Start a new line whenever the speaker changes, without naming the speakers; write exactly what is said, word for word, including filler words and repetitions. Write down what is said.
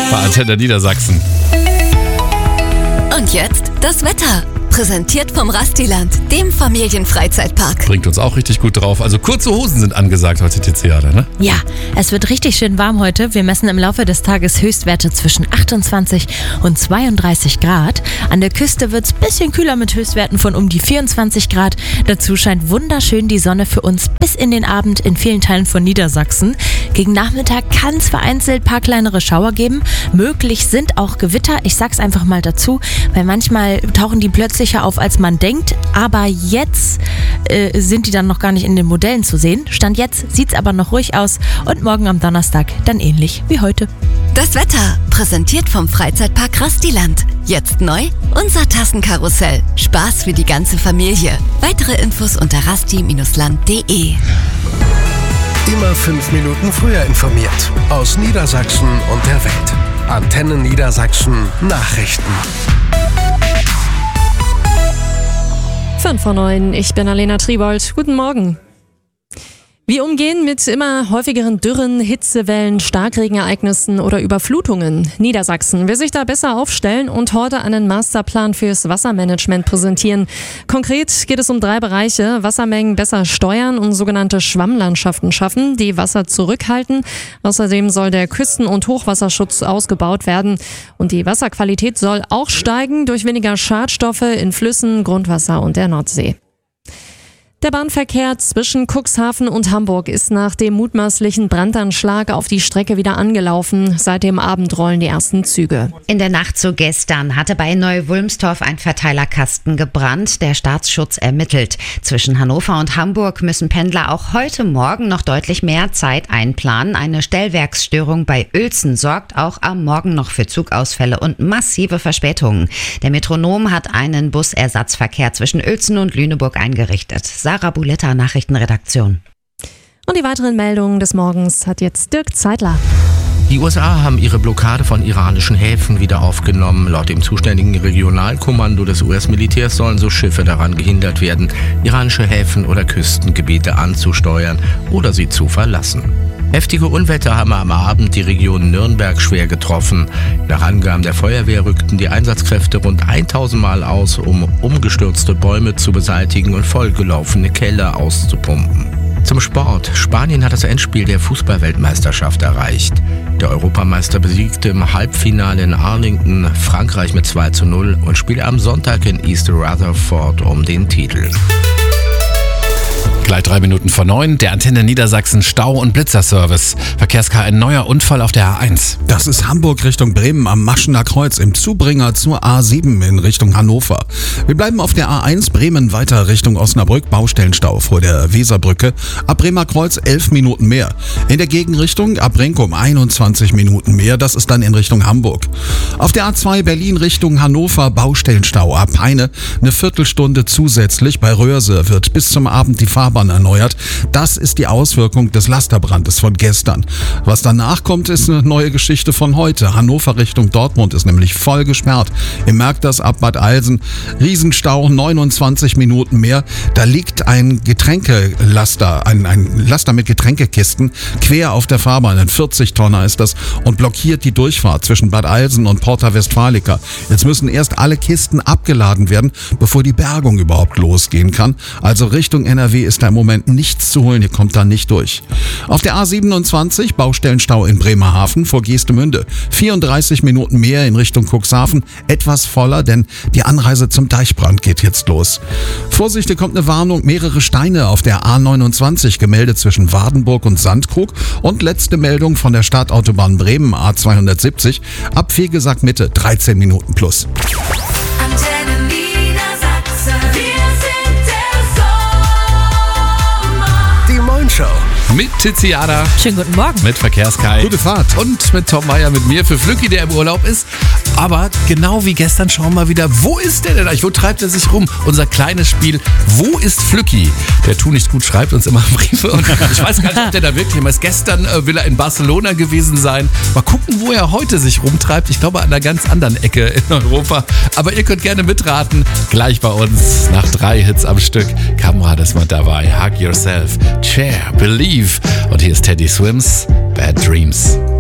bei Antenne Niedersachsen.
Und jetzt das Wetter. Präsentiert vom Rastiland, dem Familienfreizeitpark.
Bringt uns auch richtig gut drauf. Also kurze Hosen sind angesagt heute, Tiziana, ne?
Ja, es wird richtig schön warm heute. Wir messen im Laufe des Tages Höchstwerte zwischen achtundzwanzig und zweiunddreißig Grad. An der Küste wird es ein bisschen kühler mit Höchstwerten von um die vierundzwanzig Grad. Dazu scheint wunderschön die Sonne für uns bis in den Abend in vielen Teilen von Niedersachsen. Gegen Nachmittag kann es vereinzelt ein paar kleinere Schauer geben. Möglich sind auch Gewitter. Ich sag's einfach mal dazu, weil manchmal tauchen die plötzlich auf, als man denkt, aber jetzt äh, sind die dann noch gar nicht in den Modellen zu sehen. Stand jetzt sieht's aber noch ruhig aus und morgen am Donnerstag dann ähnlich wie heute.
Das Wetter, präsentiert vom Freizeitpark Rastiland. Jetzt neu, unser Tassenkarussell. Spaß für die ganze Familie. Weitere Infos unter rasti Land punkt de.
Immer fünf Minuten früher informiert. Aus Niedersachsen und der Welt. Antenne Niedersachsen Nachrichten.
fünf vor neun, ich bin Alena Triebold. Guten Morgen. Wir umgehen mit immer häufigeren Dürren, Hitzewellen, Starkregenereignissen oder Überflutungen. Niedersachsen will sich da besser aufstellen und heute einen Masterplan fürs Wassermanagement präsentieren. Konkret geht es um drei Bereiche: Wassermengen besser steuern und sogenannte Schwammlandschaften schaffen, die Wasser zurückhalten. Außerdem soll der Küsten- und Hochwasserschutz ausgebaut werden. Und die Wasserqualität soll auch steigen durch weniger Schadstoffe in Flüssen, Grundwasser und der Nordsee. Der Bahnverkehr zwischen Cuxhaven und Hamburg ist nach dem mutmaßlichen Brandanschlag auf die Strecke wieder angelaufen. Seit dem Abend rollen die ersten Züge.
In der Nacht zu gestern hatte bei Neu-Wulmstorf ein Verteilerkasten gebrannt. Der Staatsschutz ermittelt. Zwischen Hannover und Hamburg müssen Pendler auch heute Morgen noch deutlich mehr Zeit einplanen. Eine Stellwerksstörung bei Uelzen sorgt auch am Morgen noch für Zugausfälle und massive Verspätungen. Der Metronom hat einen Busersatzverkehr zwischen Uelzen und Lüneburg eingerichtet. Sarah Buletta, Nachrichtenredaktion.
Und die weiteren Meldungen des Morgens hat jetzt Dirk Zeitler.
Die U S A haben ihre Blockade von iranischen Häfen wieder aufgenommen. Laut dem zuständigen Regionalkommando des U S-Militärs sollen so Schiffe daran gehindert werden, iranische Häfen oder Küstengebiete anzusteuern oder sie zu verlassen. Heftige Unwetter haben am Abend die Region Nürnberg schwer getroffen. Nach Angaben der Feuerwehr rückten die Einsatzkräfte rund tausend Mal aus, um umgestürzte Bäume zu beseitigen und vollgelaufene Keller auszupumpen. Zum Sport. Spanien hat das Endspiel der Fußball-Weltmeisterschaft erreicht. Der Europameister besiegte im Halbfinale in Arlington Frankreich mit zwei zu null und spielte am Sonntag in East Rutherford um den Titel.
Gleich drei Minuten vor neun, der Antenne Niedersachsen Stau- und Blitzerservice. Verkehrskar, ein neuer Unfall auf der A eins.
Das ist Hamburg Richtung Bremen am Maschener Kreuz im Zubringer zur A sieben in Richtung Hannover. Wir bleiben auf der A eins Bremen weiter Richtung Osnabrück, Baustellenstau vor der Weserbrücke. Ab Bremer Kreuz elf Minuten mehr. In der Gegenrichtung ab Brenkum einundzwanzig Minuten mehr, das ist dann in Richtung Hamburg. Auf der A zwei Berlin Richtung Hannover, Baustellenstau ab Peine eine Viertelstunde zusätzlich. Bei Röhrse wird bis zum Abend die Fahrbahn erneuert. Das ist die Auswirkung des Lasterbrandes von gestern. Was danach kommt, ist eine neue Geschichte von heute. Hannover Richtung Dortmund ist nämlich voll gesperrt. Ihr merkt das ab Bad Alsen. Riesenstau, neunundzwanzig Minuten mehr. Da liegt ein Getränkelaster, ein, ein Laster mit Getränkekisten quer auf der Fahrbahn. Ein vierzig Tonner ist das und blockiert die Durchfahrt zwischen Bad Alsen und Porta Westfalica. Jetzt müssen erst alle Kisten abgeladen werden, bevor die Bergung überhaupt losgehen kann. Also Richtung N R W ist da im Moment nichts zu holen, ihr kommt da nicht durch. Auf der A siebenundzwanzig, Baustellenstau in Bremerhaven vor Geestemünde. vierunddreißig Minuten mehr in Richtung Cuxhaven, etwas voller, denn die Anreise zum Deichbrand geht jetzt los. Vorsicht, hier kommt eine Warnung, mehrere Steine auf der A neunundzwanzig gemeldet zwischen Wardenburg und Sandkrug und letzte Meldung von der Stadtautobahn Bremen A zweihundertsiebzig, ab Fegesack Mitte, dreizehn Minuten plus.
Antenne Niedersachsen, wir sind der Sommer.
Die Moin-Show.
Mit Tiziana.
Schönen guten Morgen.
Mit Verkehrskai.
Gute Fahrt.
Und mit Tom Meyer, mit mir, für Flücki, der im Urlaub ist. Aber genau wie gestern schauen wir mal wieder, wo ist der denn eigentlich? Wo treibt er sich rum? Unser kleines Spiel, wo ist Flücki? Der Tu nicht gut schreibt uns immer Briefe. Und ich weiß gar nicht, ob der da wirklich ist. Gestern äh, will er in Barcelona gewesen sein. Mal gucken, wo er heute sich rumtreibt. Ich glaube, an einer ganz anderen Ecke in Europa. Aber ihr könnt gerne mitraten. Gleich bei uns, nach drei Hits am Stück. Kamera, das mal dabei. Hug Yourself, Chair, Believe. Und hier ist Teddy Swims, Bad Dreams.